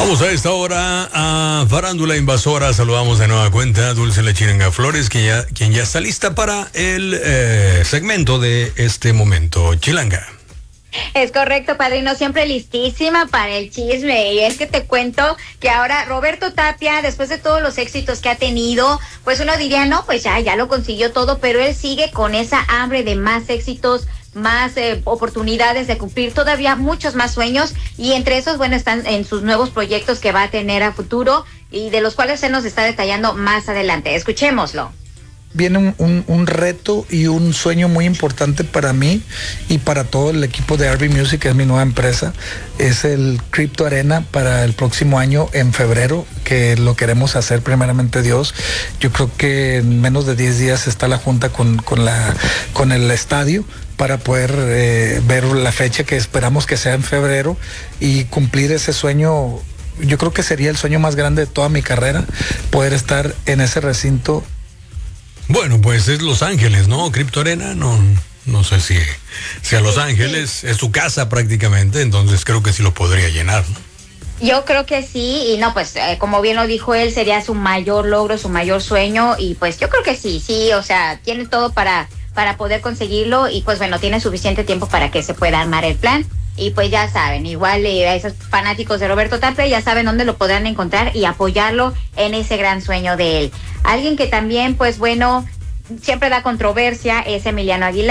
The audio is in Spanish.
Vamos a esta hora a Farándula Invasora. Saludamos de nueva cuenta Dulce La Chilanga Flores, quien ya está lista para el segmento de este momento. Chilanga. Es correcto, padrino, siempre listísima para el chisme. Y es que te cuento que ahora Roberto Tapia, después de todos los éxitos que ha tenido, pues uno diría, no, pues ya lo consiguió todo, pero él sigue con esa hambre de más éxitos, más oportunidades de cumplir todavía muchos más sueños, y entre esos, bueno, están en sus nuevos proyectos que va a tener a futuro y de los cuales se nos está detallando más adelante. Escuchémoslo. Viene un reto y un sueño muy importante para mí y para todo el equipo de RB Music, que es mi nueva empresa. Es el Crypto Arena para el próximo año en febrero, que lo queremos hacer primeramente Dios. Yo creo que en menos de 10 días está la junta con el estadio para poder ver la fecha, que esperamos que sea en febrero, y cumplir ese sueño. Yo creo que sería el sueño más grande de toda mi carrera, poder estar en ese recinto. Bueno, pues es Los Ángeles, ¿no? Crypto Arena, no sé si a Los Ángeles es su casa prácticamente, entonces creo que sí lo podría llenar, ¿no? Yo creo que sí, y no, pues como bien lo dijo él, sería su mayor logro, su mayor sueño, y pues yo creo que sí, o sea, tiene todo para poder conseguirlo, y pues bueno, tiene suficiente tiempo para que se pueda armar el plan. Y pues ya saben, igual a esos fanáticos de Roberto Tapia ya saben dónde lo podrán encontrar y apoyarlo en ese gran sueño de él. Alguien que también, pues bueno, siempre da controversia es Emiliano Aguilar.